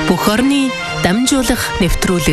Бүх орны дамжуулах нэвтрүүлэг.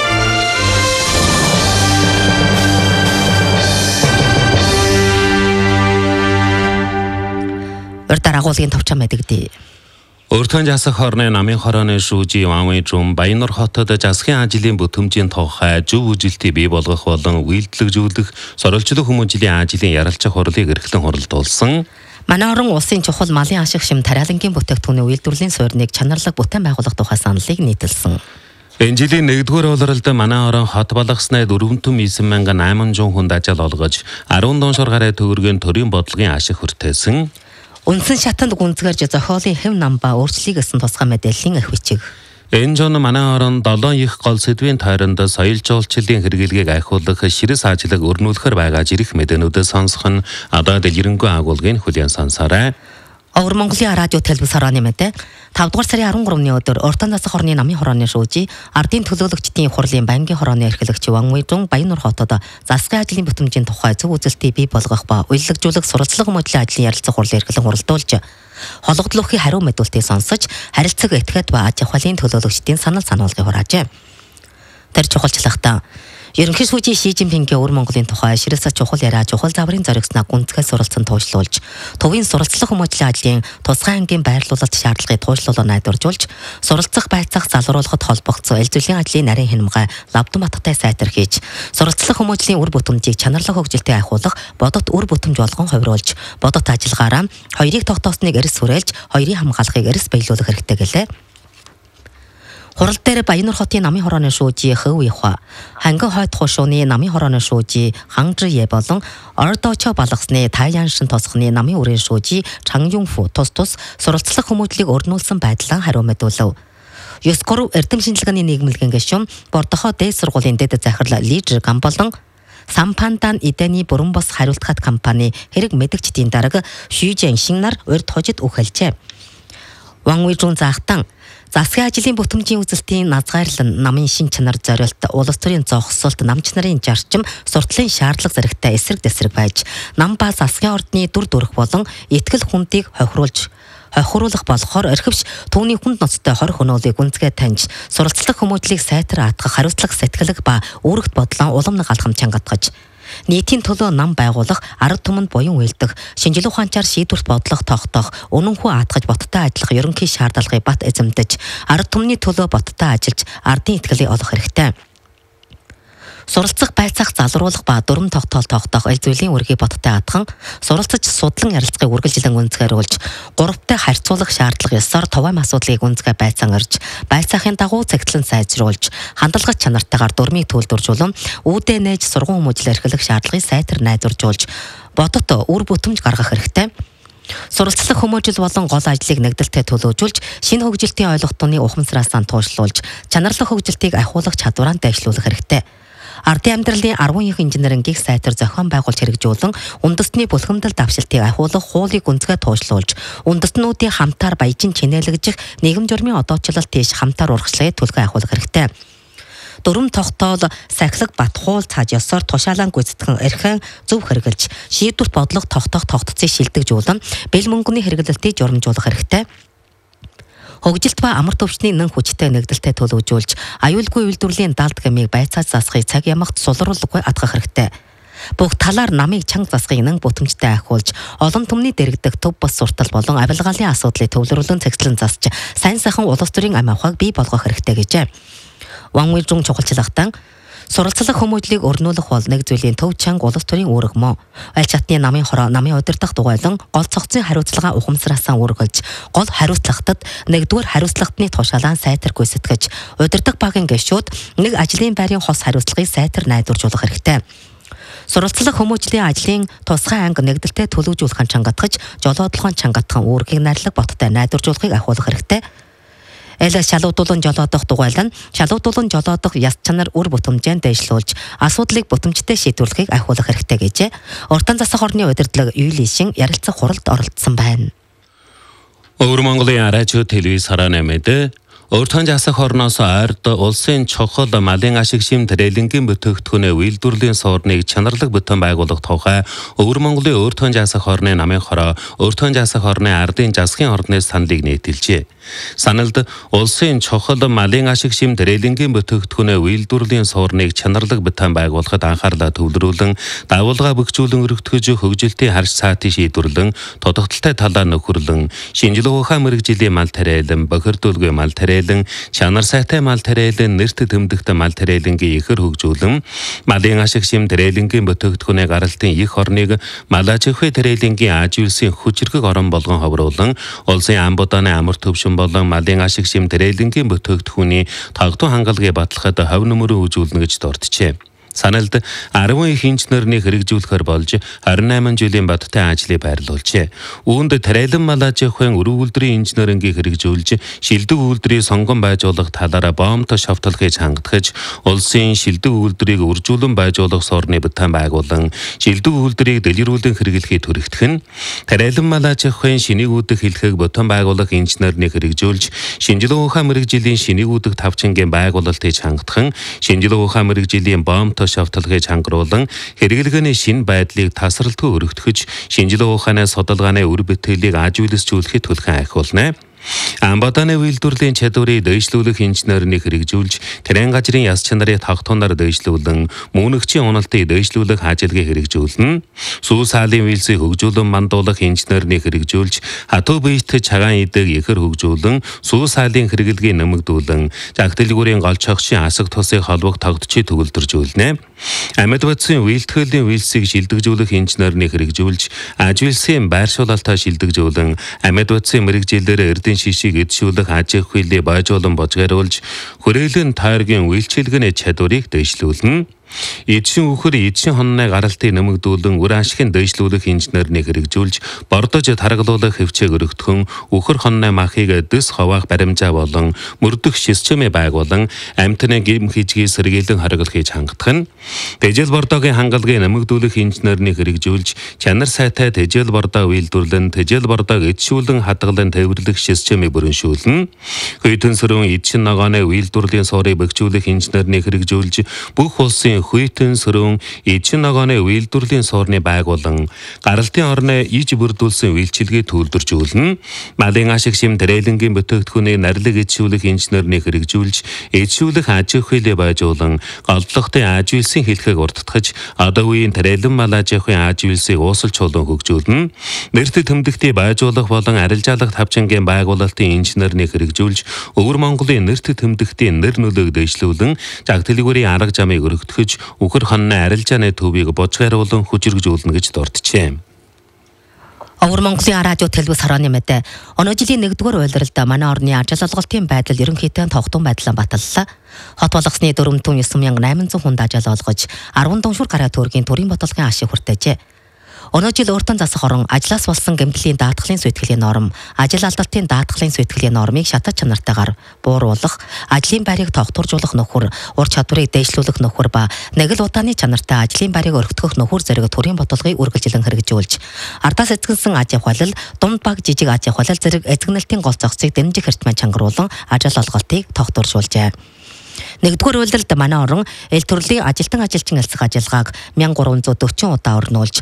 Урьдаар агуулгын товчхон мэдэгдээ. Өртөн жасах хорны намын хорооны шүүжи Ванвын жум Баяннор хотод засгийн ажлын бүтэмжийн тухай зөв үжилтийг бий болгох болон үйлдвэрлэж сорилжлох хүмүүжлийн ажлын ярилцах хурлыг эрхлэн хуралдуулсан. Манай орон улсын чухал малын ашиг шим тариалангийн бүтээгдэхүүний үйлдвэрлэлийн суурьныг чанарлаг бүтээн байгуулах тухай саналыг нийтэлсэн. Энэ жилийн 1-р улиралд манай орон хот болгосноо 49800 хүнд ажил олгож 10 дуушар гаруй төгрөгийн төрийн бодлогын ашиг хүртээсэн. Үндсэн шатанд гүнзгэрж зохиолын хэв нам ба өөрчлөлийг өсөн тусгай мэдээллийн их бичиг. Энэ жон манай орон 7 их гол сэдвийн тойронд соёл жуулчлалын хэрэглэгийг ахиулах ширээс ажлыг өрнүүлэхээр байгаа жирэх мэдээнүүдээ сонсох нь одоо дэлгэрэнгүй агуулгын хүлээн сонсоорой. Өвөр Монголын радио телевиз хорооны мэдээ 5 дугаар сарын 13-ны өдөр Уртан засах хорны намын хорооны шүүжи ардын төлөөлөгчдийн хурлын банкны хорооны эрхлэгч Ванвын жум Баяннор хотод засгийн ажлын бүтэмжийн тухай зөв үзэлтийг бий болгох ба уялдажуулах сурвалжлах хүмүүжлийн ажлын ярилцах хурлыг эрхлэн хуралдуулж хологдлохын хариу мэдүүлэлтийг сонсож харилцаг этгээд ба аж ахуйн төлөөлөгчдийн санал сануулгыг хураажээ. Тэр чухалчлахтаа Ерөнхий шүүжийн Ши Жинпингийн өвөр Монголын тухай ширээс чухал яриа чухал заврын зоригснаа гүнзгий суралцсан туушлуулж төвийн суралцлах хүмүүжлийн ажлын тусгай ангийн байрлуулалт шаардлагыг туушлуулаа найдваржуулж суралцах байцаах залруулахад холбогдсон элзүүлийн ажлын нарийн хянамгай лавдан баттай сайтар хийж суралцлах хүмүүжлийн үр бүтэмжийг чанарлах хөгжилтэй ахиулах бодот үр бүтэмж болгон хувируулж бодот ажиллагаараа хоёрыг тогтоосныг эрс хүрээлж хоёрыг хамгаалахыг эрс биелүүлэх хэрэгтэй гэлээ. Хурал дээр Баяннор хотын намын хорооны шүүжи Хөв Ихва, Ханган хойд хушууны намын хорооны шүүжи Хангжие болон Ордочо балгасны Тайяншин тосхны намын үрийн шүүжи Чангюнфу тус суралцлах хүмүүжлийг өрнүүлсэн байдлаа хариу мэдүүлв. 9-3 эрдэм шинжилгээний нийгмэлгийн гишүүн Бордохоо дээд сургуулийн дэд захирал Лижер Гам болон Сампандан Идэний бүрэн бос хариултгат компани хэрэг мэдгчдийн дарга Шүжэн Шиннар урьд хожид үхэлжээ. Ванвын жум заахтан засгийн ажлын бүтэмжийн үзэлтийн назгайрлан намын шин чанар зориулт улс төрийн зогсолт намч нарын зарчим суртлын шаардлага зэрэгтэй эсрэг дэсрэг байж нам ба засгийн ордны дүр төрх болон итгэл хүндийг хохируулах болохоор орхивч түүний хүнд ноцтой 20 хөнөөлийг гүнзгий таньж суралцлах хүмүүжлийг сайтар атгах хариуцлага сэтгэлэг ба үүрэгт бодлон уламнаг алхам чангатгаж нийтийн төлөө нам байгуулах арга түмэнд буян үйлдэх шинжилгээ ухаанчаар шийдвэрт бодлого тогтоох үнэнхүү аатгаж боттой ажиллах ерөнхий шаардлагыг бат эзэмдэж арга түмний төлөө боттой ажиллаж ардын итгэлийг олох хэрэгтэй. Суралцах байцаах залруулах ба дүрм тогтоол тогтоох элзүүлийн үргийг боттой атхан суралцаж судлан ярилцахыг үргэлжлэн гүнзгийрүүлж гуравтай харьцуулах шаардлага ёсоор товаам асуудлыг гүнзгий байцаан орж байцаахын дагуу цагтлан сайжруулж хандлагат чанартайгаар дүрмийг төлөвлөжүүлэн үүдээ нээж сургууль хүмүүжил эрхлэх шаардлагыг сайтар найдваржуулж бодот үр бүтэмж гаргах хэрэгтэй. Суралцлах хүмүүжил болон гол ажлыг нэгдэлтэй төлөвлөжүүлж шинэ хөгжилтийн ойлголтооны ухамсараас туушлуулж чанарлах хөгжилтийг ахиулах чадвараа дэвшлүүлэх хэрэгтэй. Ардын амьдралын 10 их инженерингийг сайтар зохион байгуулж хэрэгжүүлэн үндэстний бүлхэмдэл давшилтыг ахиулах хуулийг гүнзгий туушлуулж үндэстнүүдийн хамтаар баяжин чинээлэгдэх нийгэм журмын одоочлолт тийш хамтаар урагшлагыг төлгөө ахиулах хэрэгтэй. Дүрм тогтоол сахилаг бат хуул цааж ёсоор тушаалан гүйцэтгэн эрхэн зөв хэрэгжилж шийдвэрт бодлого тогтоох тогтцыг шилдэгжүүлэн бэл мөнгөний хэрэглэлтийг журамжуулах хэрэгтэй. Хөгжилт ба амар төвчний нэн хүчтэй нэгдэлтэй төлөвлөжүүлж аюулгүй үйлдвэрлэлийн далд гэмийг байцааж засахыг цаг ямагт сулруулгүй атгах хэрэгтэй. Бүх талаар намыг чанга засахыг нэн бүтэмжтэй ахиулж олон түмний дэрэгдэх төв бас суртал болон авилгаалын асуудлыг төвлөрүүлэн цэгцлэн засч сайн сайхан улс төрийн амь авахыг бий болгох хэрэгтэй гэжээ. Ванвын жум чухалчлахтан суралцлах хүмүүжлийг өрнүүлэх бол нэг зүйлийн төв чанга улс төрийн үүрэг мөн. Аль чатны намын хороо намын удирдах дугуйлан гол цогцын хариуцлага ухамсараасаа үргэлж гол хариуцлагатад нэгдүгээр хариуцлагатны тушаалаа сайтар гүйцэтгэж удирдах багийн гишүүд нэг ажлын байрын хос хариуцлагыг сайтар найдваржуулах хэрэгтэй. Суралцлах хүмүүжлийн ажлын тусгай анги нэгдэлтэй төлөвлөжүүлэх чангатгаж жолоодлогын чангатхан үүргийг найрлаг боттой найдваржуулахыг ахиулах хэрэгтэй. Эл шалуудуулан жолоодох дугуйлан шалуудуулан жолоодох яс чанар үр бүтэмжэнд дэвшлүүлж асуудлыг бүтэмжтэй шийдвэрлэхийг ахиулах хэрэгтэй гэжээ. Уртан засах орны удирдлага Юлишин ярилцах хуралд оролцсон байна. Өвөр Монголын радио телевиз хорооны мэдээ Өөртөө засах орноос ойрд улсын чухал малын ашиг шим трээлингийн бүтээгдэхүүнээ үйлдвэрлэлийн суурныг чанарлаг бүтэн байгуулах тухай Өвөр Монголын өөртөө засах орны намын хороо өөртөө засах орны ардын засгийн орны саналыг нийтэлжээ. Саналд улсын чухал малын ашиг шим трээлингийн бүтээгдэхүүнээ үйлдвэрлэлийн суурныг чанарлаг бүтэн байгуулахад анхаарлаа төвлөрүүлэн дагуулга бөхжүүлэн өргөтгөж хөгжилтийн харж цаатыг шийдвэрлэн тодогтолтой талаар нөхөрлөн шинжилгээ ухаан мэрэгжлийн мал тариалан бохирдуулгүй мал тариалан чанар сайтай мал тариалан нэрт тэмдэгтэй мал тариалангийн ихэр хөгжүүлэн малын ашиг шим трээлингийн бүтээгдэхүүнээ гаралтын их орныг мал аж ахуй трээлингийн ажиулсын хүчирхэг орон болгон ховруулан улсын амбудааны амар төвшин болон малын ашиг шим трээлингийн бүтээгдэхүүний тогтун хангалгыг батлахад хов нөмөрөө үзүүлнэ гэж дурджээ. Саналд 10 их инженерний хэрэгжүүлэхээр болж 28 жилийн бодтой ажлыг байрлуулжээ. Үүнд тариалан мал аж ахуйн өрөв үйлдвэрийн инженерингийг хэрэгжүүлж, шилдэг үйлдвэрийг сонгон байжуулах талаараа боомтой шавталгыг хангадгаж, улсын шилдэг үйлдвэрийг үржүүлэн байжуулах суурны бүтээн байгуулан, шилдэг үйлдвэрийг дэлгэрүүлэн хэрэглэхийг түрэгдэх нь тариалан мал аж ахуйн шинэгүүдэх хэлхэг бүтээн байгуулах инженернийг хэрэгжүүлж, шинжилгээ ухаан мэрэгжлийн шинэгүүдэх тавчингийн байгуулалтыг хангадах, шинжилгээ ухаан мэрэгжлийн боомтой шавталгыг хангруулан хэрэглэгээний шин байдлыг тасралтгүй өргөтгөж шинжилгээ ухааны судалгааны үр бүтээлийг ажиулсжүүлэхэд төлхөн ахиулна. Амбадааны үйлдвэрлэлийн чадварыг дэвшлүүлэх инженерийг хэрэгжүүлж, тэрэн газрын яс чанарыг тогтооноор дэвшлүүлэн, мөнөгчийн уналтыг дэвшлүүлэх ажиллагаа хэрэгжүүлнэ. Сүү саалын үйлсийг хөгжүүлэн мандуулах инженерийг хэрэгжүүлж, хатуу биетэй цагаан идэг ихэр хөгжүүлэн, сүү саалын хэрэглэгийг нэмэгдүүлэн, загтэлгүүрийн голч хогшийн асаг тусыг холбох тогтчийг төгөлдржүүлнэ. Амьд бодисын үйлдвэрлэлийн үйлсийг шилдэгжүүлэх инженерийг хэрэгжүүлж, ажиулсын байршуулалтаа шилдэгжүүлэн, амьд бодисын мэрэгжилээр эрдэнэ шишиг эдшүүлэх аж ахуйлыг байжуулан божгааруулж, хүрээлэн тойргийн үйлчилгээний чадварыг дэвшлүүлнэ. Эдшин үхэр эдшин хонны гаралтыг нэмэгдүүлэн үр ашигын дэвшлүүлэх инженерийг хэрэгжүүлж, бордож таргалуулах хөвчээг өргөтгөн, үхэр хонны махыг дэс ховоох баримжаа болон мөрдөх системээ байгуулан амьтны гим хижгийг сэргийлэн хориглохыг хангадах нь тэжээл бордогийн хангалгыг нэмэгдүүлэх инженерийг хэрэгжүүлж, чанар сайтай тэжээл бордоо үйлдвэрлэн, тэжээл бордоог эдшүүлэн хадгалан тээвэрлэх системийг бүрэншүүлнэ. Хүйтэн сөрөн эдшин ногооны үйлдвэрлэлийн суурийг бэхжүүлэх инженерийг хэрэгжүүлж, бүх улсын хүйтэн сөрөн эдшин ногооны үйлдвэрлэлийн суурны байгуулан гаралтын орны иж бүрдүүлсэн үйлчилгээг төлөвлөжүүлнэ. Малын ашиг шим трээлингийн бүтээгдэхүүнийг нарилэг эдшүүлэх инженерийг хэрэгжүүлж, эдшүүлэх аж ахуйлыг байжуулан голдлогтой аж үйлсийн хэлхэг урдтгаж, одоо үеийн трээлэн мал аж ахуйн аж үйлсийг уусалж чулуун хөгжүүлнэ. Нэрт тэмдэгтийг байжуулах болон арилжаалах тавчингийн байгуулалтын инженерийг хэрэгжүүлж, Өвөр Монголын нэрт тэмдэгтийн нэр нөлөөг дэвшлүүлэн, загтэлгүүрийн арга замыг өргөтгөж, үхэр хонны арилжааны төвийг божгааруулан хүчирхжүүлнэ гэж дурджээ. Өвөр Монголын радио телевиз хорооны мэдээ өнөө жилийн 1-р уйлралд манай орны ажил олголтын байдал ерөнхийдөө тогтун байдлаар баталлаа. Хот болгосны 49800 хүнд ажил олгож 10 дуушуур гаруй төгрөгийн төрийн бодлогын ашиг хүртээжээ. Өнөө жил өөртөө засах орон ажлаас болсон гэмтлийн даатгалын сүйтгэлийн норм, ажил алдалтын даатгалын сүйтгэлийн нормыг шатаж чанартайгаар бууруулах, ажлын байрыг тогтворжуулах нөхөр, ур чадварыг дэвшлүүлэх нөхөр ба нэг л удааны чанартай ажлын байрыг өргөтгөх нөхөр зэрэг төрийн бодлогыг үргэлжлэн хэрэгжүүлж, ардаас эзэгнсэн аж ахуйлал, дунд баг жижиг аж ахуйлал зэрэг эзэгнэлтийн гол зохицыг дэмжих эрчмээ чангаруулан ажил олголтыг тогтворжуулжээ. 1-р уйлралд манай орон эл төрлийн ажилтан ажилчин элсэх ажиллагааг 1340 удаа орнуулж,